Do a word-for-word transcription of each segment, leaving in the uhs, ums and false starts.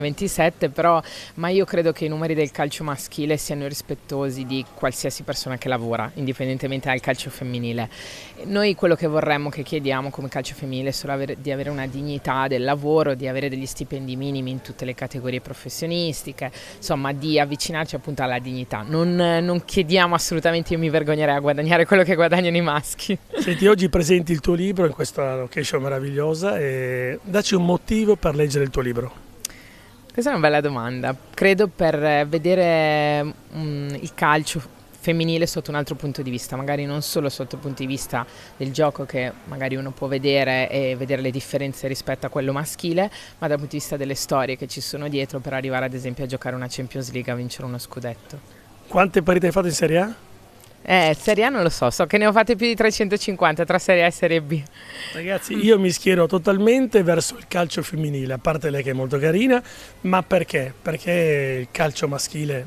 ventisette, però ma io credo che i numeri del calcio maschile siano rispettosi di qualsiasi persona che lavora, indipendentemente dal calcio femminile. Noi quello che vorremmo, che chiediamo come calcio femminile è solo avere, di avere una dignità del lavoro, di avere degli stipendi minimi in tutte le categorie professionistiche, insomma di avvicinarci appunto alla dignità. Non, non chiediamo assolutamente, io mi vergognerei a guadagnare quello che guadagnano i maschi. Senti, oggi presenti il tuo libro in questa location meravigliosa e dacci un motivo per leggere il tuo libro. Questa è una bella domanda. Credo per vedere um, il calcio femminile sotto un altro punto di vista, magari non solo sotto il punto di vista del gioco che magari uno può vedere e vedere le differenze rispetto a quello maschile, ma dal punto di vista delle storie che ci sono dietro per arrivare ad esempio a giocare una Champions League, a vincere uno scudetto. Quante partite hai fatto in Serie A? Eh, Serie A non lo so, so che ne ho fatte più di trecentocinquanta tra Serie A e Serie B. Ragazzi, io mi schiero totalmente verso il calcio femminile, a parte lei che è molto carina, ma perché? Perché il calcio maschile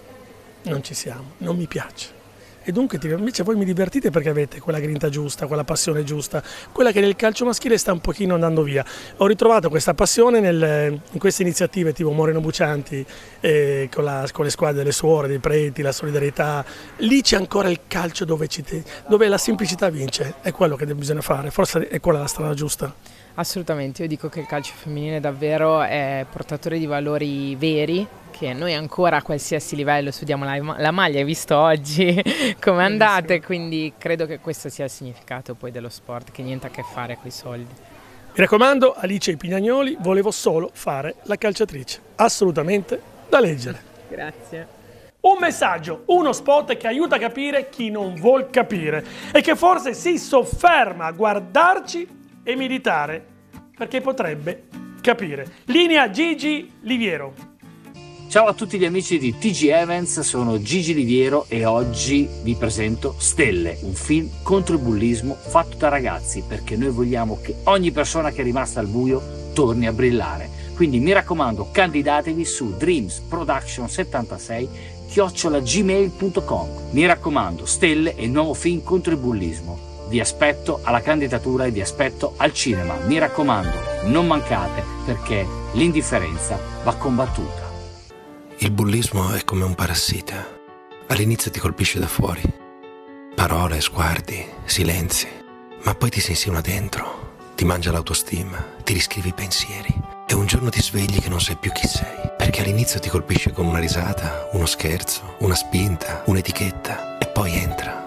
non ci siamo, non mi piace. E dunque invece voi mi divertite perché avete quella grinta giusta, quella passione giusta, quella che nel calcio maschile sta un pochino andando via. Ho ritrovato questa passione nel, in queste iniziative tipo Moreno Buccianti, eh, con, la, con le squadre delle suore, dei preti, la solidarietà. Lì c'è ancora il calcio dove, ci, dove la semplicità vince, è quello che bisogna fare, forse è quella la strada giusta. Assolutamente, io dico che il calcio femminile davvero è portatore di valori veri, che noi ancora a qualsiasi livello studiamo la, la maglia, hai visto oggi come andate, quindi credo che questo sia il significato poi dello sport, che niente a che fare con i soldi. Mi raccomando, Alice Pignagnoli, volevo solo fare la calciatrice, assolutamente da leggere. Grazie. Un messaggio, uno spot che aiuta a capire chi non vuol capire e che forse si sofferma a guardarci e meditare perché potrebbe capire. Linea Gigi Liviero. Ciao a tutti gli amici di T G Events, sono Gigi Liviero e oggi vi presento Stelle, un film contro il bullismo fatto da ragazzi, perché noi vogliamo che ogni persona che è rimasta al buio torni a brillare. Quindi mi raccomando, candidatevi su dreams production settantasei chiocciola gmail punto com. Mi raccomando, Stelle è il nuovo film contro il bullismo. Vi aspetto alla candidatura e vi aspetto al cinema. Mi raccomando, non mancate perché l'indifferenza va combattuta. Il bullismo è come un parassita. All'inizio ti colpisce da fuori. Parole, sguardi, silenzi. Ma poi ti si insinua dentro. Ti mangia l'autostima, ti riscrivi i pensieri. E un giorno ti svegli che non sai più chi sei. Perché all'inizio ti colpisce con una risata, uno scherzo, una spinta, un'etichetta. E poi entra.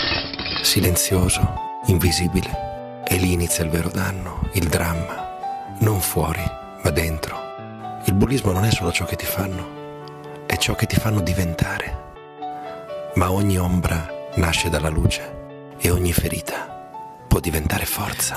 Silenzioso, invisibile. E lì inizia il vero danno, il dramma. Non fuori, ma dentro. Il bullismo non è solo ciò che ti fanno, è ciò che ti fanno diventare. Ma ogni ombra nasce dalla luce e ogni ferita può diventare forza.